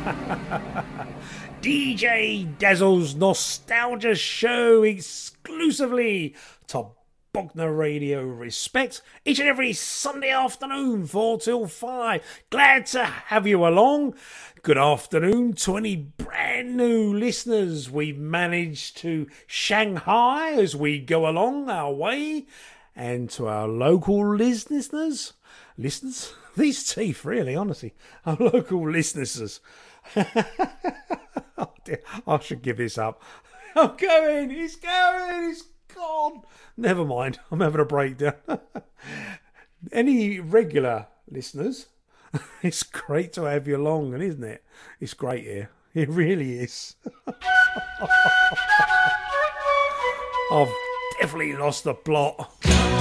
DJ Dazzle's Nostalgia Show exclusively to Bognor Radio Respect each and every Sunday afternoon 4 till 5. Glad to have you along. Good afternoon to any brand new listeners we've managed to Shanghai as we go along our way, and to our local listeners, these teeth really, honestly, our local listeners. Oh dear, I should give this up. It's gone. Never mind, I'm having a breakdown. Any regular listeners, it's great to have you along, and isn't it? It's great here. It really is. I've definitely lost the plot.